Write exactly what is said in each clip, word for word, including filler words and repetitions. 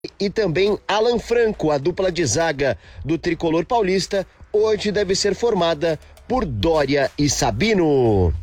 e também Alan Franco, a dupla de zaga do tricolor paulista, hoje deve ser formada por Dória e Sabino.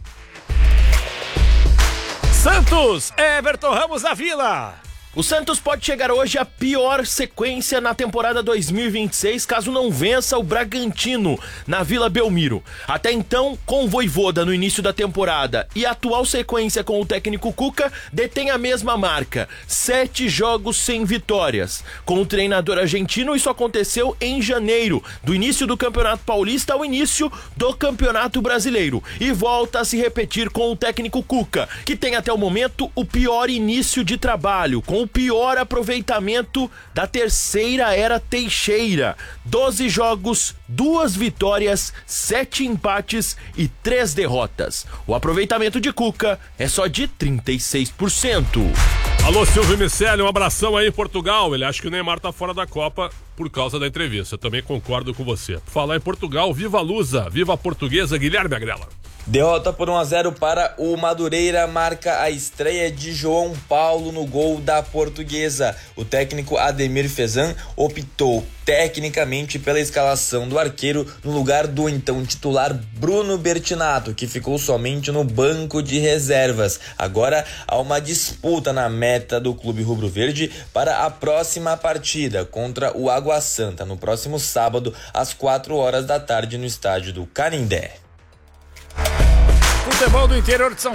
Santos, Everton Ramos da Vila. O Santos pode chegar hoje à pior sequência na temporada dois mil e vinte e seis, caso não vença o Bragantino na Vila Belmiro. Até então, com o Vojvoda no início da temporada e a atual sequência com o técnico Cuca, detém a mesma marca, sete jogos sem vitórias. Com o treinador argentino, isso aconteceu em janeiro, do início do Campeonato Paulista ao início do Campeonato Brasileiro. E volta a se repetir com o técnico Cuca, que tem até o momento o pior início de trabalho, com o pior aproveitamento da terceira era Teixeira. doze jogos, duas vitórias, sete empates e três derrotas. O aproveitamento de Cuca é só de trinta e seis por cento. Alô, Silvio Miceli, um abração aí em Portugal. Ele acha que o Neymar tá fora da Copa por causa da entrevista. Eu também concordo com você. Por falar em Portugal, viva a Lusa, viva a Portuguesa, Guilherme Agrela. Derrota por um a zero para o Madureira marca a estreia de João Paulo no gol da Portuguesa. O técnico Ademir Fezan optou tecnicamente pela escalação do arqueiro no lugar do então titular Bruno Bertinato, que ficou somente no banco de reservas. Agora há uma disputa na meta do clube rubro-verde para a próxima partida contra o Água Santa, no próximo sábado, às quatro horas da tarde, no estádio do Canindé. Futebol do interior de São